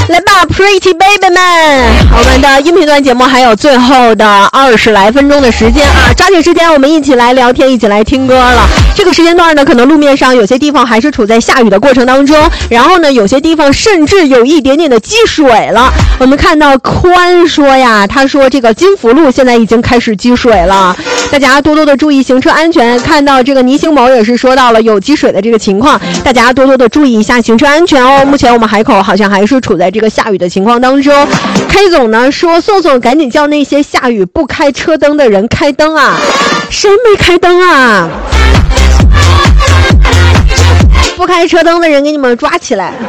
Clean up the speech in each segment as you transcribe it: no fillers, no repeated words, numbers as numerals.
来吧 Pretty Baby 们，我们的音频段节目还有最后的20来分钟的时间啊，抓紧时间我们一起来聊天，一起来听歌了。这个时间段呢，可能路面上有些地方还是处在下雨的过程当中，然后呢有些地方甚至有一点点的积水了。我们看到宽说呀，他说这个金福路现在已经开始积水了，大家多多的注意行车安全。看到这个倪兴某也是说到了有积水的这个情况，大家多多的注意一下行车安全哦。目前我们海口好像还是处在这个下雨的情况当中。K 总呢说，宋宋赶紧叫那些下雨不开车灯的人开灯啊，谁没开灯啊？不开车灯的人给你们抓起来。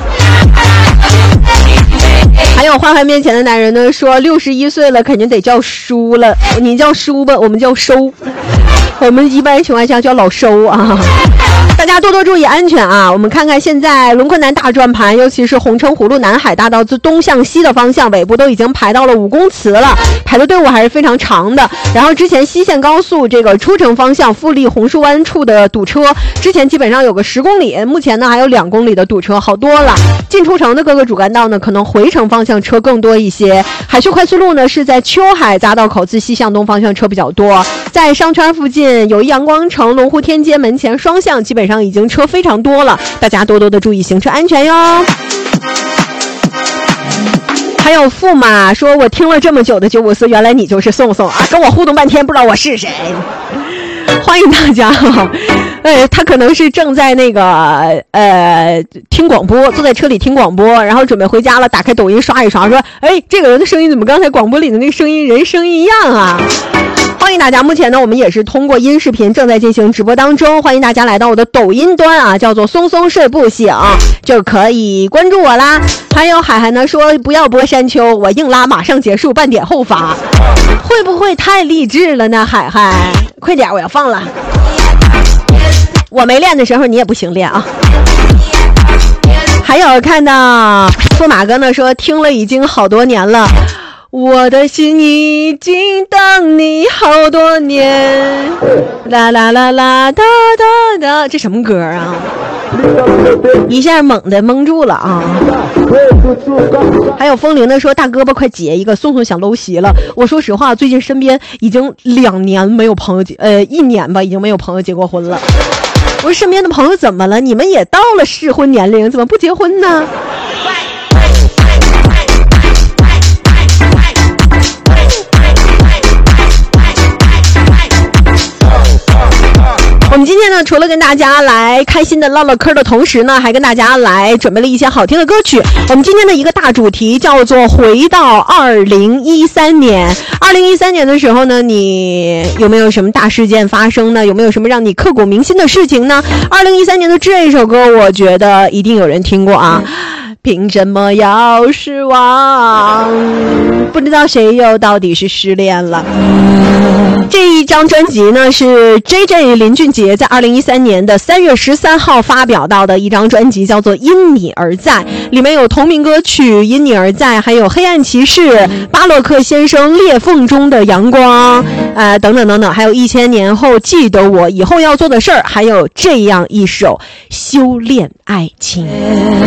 还有花环面前的男人呢说，61岁了肯定得叫叔了，你叫叔吧，我们叫收，我们一般情况下叫老收啊。大家多多注意安全啊！我们看看现在龙昆南大转盘，尤其是红城湖路南海大道自东向西的方向，尾部都已经排到了5公祠了，排的队伍还是非常长的。然后之前西线高速这个出城方向富力红树湾处的堵车，之前基本上有个10公里，目前呢还有2公里的堵车，好多了。进出城的各个主干道呢，可能回程方向车更多一些。海旭快速路呢是在秋海匝道口自西向东方向车比较多，在商圈附近友谊阳光城龙湖天街门前双向基本上已经车非常多了，大家多多的注意行车安全哟。还有驸马说，我听了这么久的954，原来你就是宋宋啊，跟我互动半天不知道我是谁。欢迎大家他可能是正在那个听广播，坐在车里听广播，然后准备回家了，打开抖音刷一刷，说这个人的声音怎么跟刚才广播里的那个声音人声一样啊。欢迎大家，目前呢我们也是通过音视频正在进行直播当中，欢迎大家来到我的抖音端啊，叫做松松睡不醒，就可以关注我啦。还有海海呢说，不要播山丘，我硬拉马上结束，半点后发，会不会太励志了呢？海海快点，我要放了，我没练的时候你也不行练啊。还有看到驸马哥呢说，听了已经好多年了，我的心已经等你好多年，啦啦啦啦哒哒哒，这什么歌啊？一下猛的蒙住了啊！还有风铃的说，大胳膊快结一个，宋宋想搂席了。我说实话，最近身边已经2年没有朋友1年吧，已经没有朋友结过婚了。我说身边的朋友怎么了？你们也到了适婚年龄，怎么不结婚呢？我们今天呢，除了跟大家来开心的唠唠嗑的同时呢，还跟大家来准备了一些好听的歌曲。我们今天的一个大主题叫做回到2013年。2013年的时候呢，你有没有什么大事件发生呢？有没有什么让你刻骨铭心的事情呢？2013年的这一首歌，我觉得一定有人听过啊。凭什么要失望？不知道谁又到底是失恋了。这一张专辑呢是 JJ 林俊杰在2013年的3月13号发表到的一张专辑，叫做因你而在，里面有同名歌曲因你而在，还有黑暗骑士、巴洛克先生、裂缝中的阳光等等等等，还有1000年后记得我以后要做的事儿，还有这样一首修炼爱情。